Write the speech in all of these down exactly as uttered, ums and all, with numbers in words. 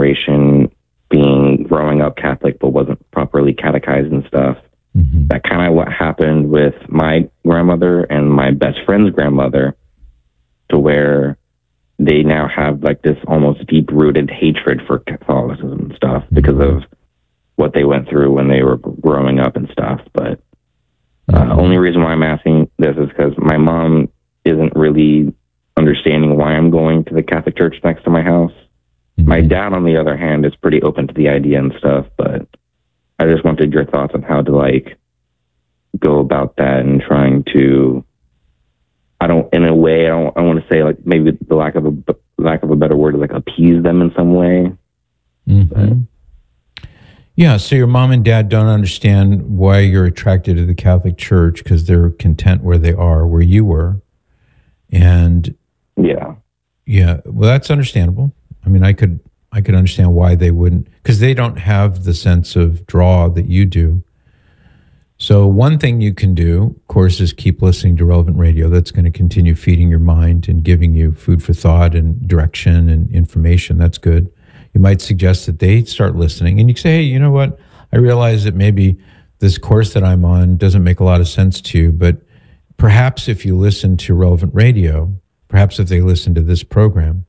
generation being growing up Catholic but wasn't properly catechized and stuff. Mm-hmm. That kind of what happened with my grandmother and my best friend's grandmother, to where they now have like this almost deep-rooted hatred for Catholicism and stuff mm-hmm. because of what they went through when they were growing up and stuff. But uh, mm-hmm. only reason why I'm asking this is because my mom isn't really understanding why I'm going to the Catholic church next to my house. Mm-hmm. My dad, on the other hand, is pretty open to the idea and stuff, but I just wanted your thoughts on how to like go about that and trying to, I don't, in a way, I don't, I want to say like maybe the lack of a lack of a better word is like appease them in some way. Mm-hmm. Yeah. So your mom and dad don't understand why you're attracted to the Catholic Church because they're content where they are, where you were. And yeah, yeah, well, that's understandable. I mean, I could, I could understand why they wouldn't, because they don't have the sense of draw that you do. So one thing you can do, of course, is keep listening to Relevant Radio. That's going to continue feeding your mind and giving you food for thought and direction and information. That's good. You might suggest that they start listening, and you can say, hey, you know what? I realize that maybe this course that I'm on doesn't make a lot of sense to you, but perhaps if you listen to Relevant Radio, perhaps if they listen to this program,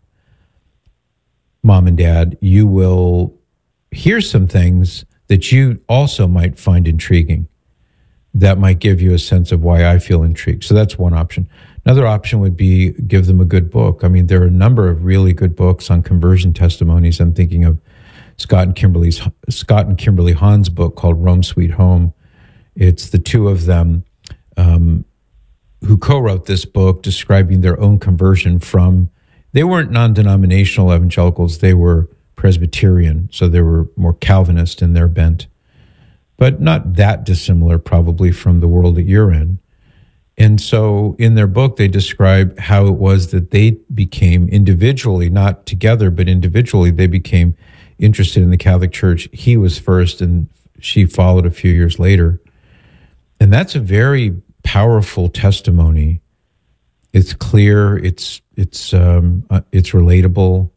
Mom and Dad, you will hear some things that you also might find intriguing. That might give you a sense of why I feel intrigued. So that's one option. Another option would be give them a good book. I mean, there are a number of really good books on conversion testimonies. I'm thinking of Scott and Kimberly's Scott and Kimberly Hahn's book called Rome Sweet Home. It's the two of them um, who co-wrote this book describing their own conversion from, they weren't non-denominational evangelicals, they were Presbyterian, so they were more Calvinist in their bent, but not that dissimilar probably from the world that you're in. And so in their book, they describe how it was that they became individually, not together, but individually, they became interested in the Catholic Church. He was first and she followed a few years later. And that's a very powerful testimony. It's clear, it's it's um, uh, it's relatable.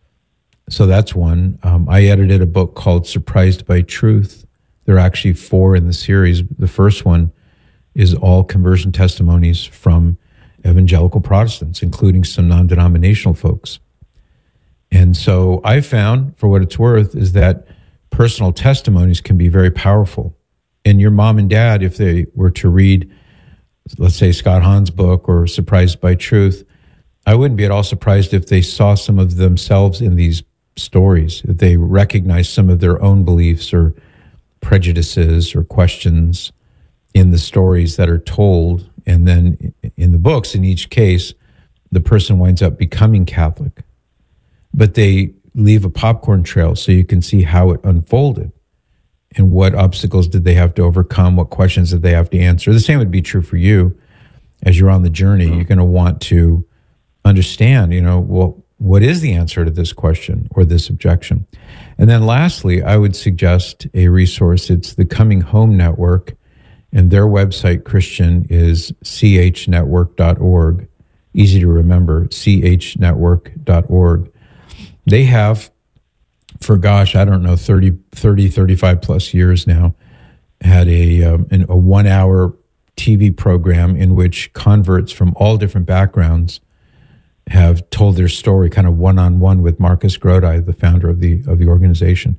So that's one. Um, I edited a book called Surprised by Truth. There are actually four in the series. The first one is all conversion testimonies from evangelical Protestants, including some non-denominational folks. And so I found, for what it's worth, is that personal testimonies can be very powerful. And your mom and dad, if they were to read, let's say, Scott Hahn's book or Surprised by Truth, I wouldn't be at all surprised if they saw some of themselves in these stories, if they recognized some of their own beliefs or prejudices or questions in the stories that are told. And then in the books, in each case, the person winds up becoming Catholic. But they leave a popcorn trail so you can see how it unfolded and what obstacles did they have to overcome, what questions did they have to answer. The same would be true for you. As you're on the journey, you're going to want to understand, you know, well, what is the answer to this question or this objection? And then lastly, I would suggest a resource. It's the Coming Home Network, and their website, Christian, is c h network dot org. Easy to remember, c h network dot org. They have, for gosh, I don't know, thirty, thirty, thirty-five plus years now, had a, um, an, a one-hour T V program in which converts from all different backgrounds have told their story kind of one-on-one with Marcus Grodi, the founder of the of the organization.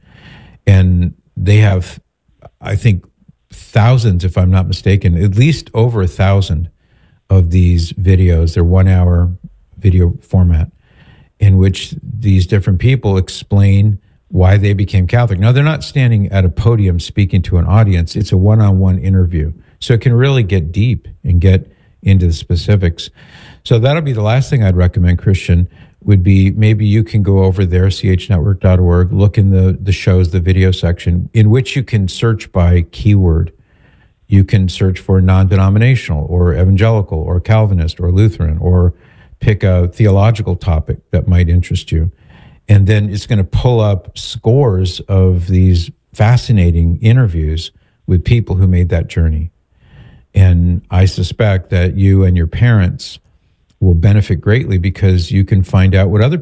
And they have, I think, thousands, if I'm not mistaken, at least over a thousand of these videos. They're one-hour video format in which these different people explain why they became Catholic. Now, they're not standing at a podium speaking to an audience. It's a one-on-one interview. So it can really get deep and get into the specifics. So that'll be the last thing I'd recommend, Christian, would be maybe you can go over there, c h network dot org, look in the, the shows, the video section, in which you can search by keyword. You can search for non-denominational or evangelical or Calvinist or Lutheran, or pick a theological topic that might interest you. And then it's going to pull up scores of these fascinating interviews with people who made that journey. And I suspect that you and your parents will benefit greatly because you can find out what other